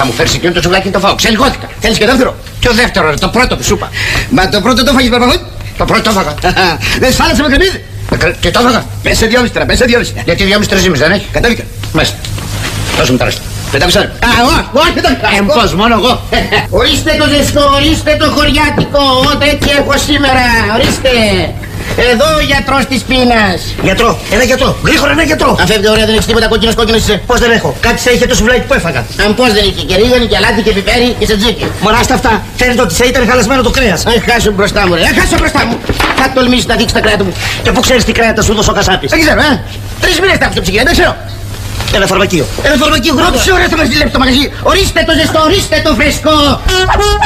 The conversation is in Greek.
θα μου φέρεις εκείνο το σουβλάκι το φάω. Ξελιγώθηκα. Θέλεις και δεύτερο? Ποιο δεύτερο, ρε, το πρώτο που σου είπα. Μα το πρώτο το φάγεις Μπαρμπαγότη? Το πρώτο το έφαγα. Δεν σφάλασε με κρεμμύδι? Και το έφαγα. Πέσε 2,5 τώρα, πέσε 2,5. Γιατί 2,5-3,5 δεν έχει. Κατέβηκα. Μάλιστα. Δώσε μου τα ρέστα. 5,5. Όχι, δεν τα Πώς, μόνο εγώ. Ορίστε το ζεστό, ορίστε το χωριάτικο, ό,τι έτσι έχω σήμερα, ορίστε. Εδώ ο γιατρός της πείνας. Γιατρό, ένα γιατρό. Γρήγορα ένα γιατρό. Αν φεύγει ωραία δεν έχεις τίποτα κόκκινος είσαι. Πώς δεν έχω? Κάτι σε είχε το σουβλάκι που έφαγα. Αν πώς δεν είχε και ρίγανη και αλάτι και πιπέρι και σετζίκι. Μωρά στα αυτά. Φαίνεται ότι σε ήταν χαλασμένο το κρέας. Χάσω μπροστά μου ρε, χάσω μπροστά μου. Θα τολμήσεις να δείξεις τα κρέατα μου. Και πού ξέρεις τι κρέατα σου δώσε ο Κασάπης? Δεν ξέρω, 3 μήνες τα έχω στο ψυγείο, δεν ξέρω. Ένα φαρμακείο. Ένα φαρμακείο, γρόψε ωραία το μαγαζί. Ορίστε το ζεστό, ορίστε το φρεσκό.